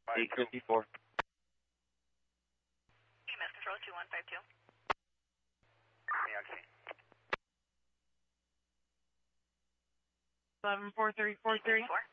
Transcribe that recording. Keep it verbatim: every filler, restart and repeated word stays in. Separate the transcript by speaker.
Speaker 1: eight fifty-four.
Speaker 2: E M S Control two one five two.
Speaker 3: eleven four three four three.
Speaker 2: Four.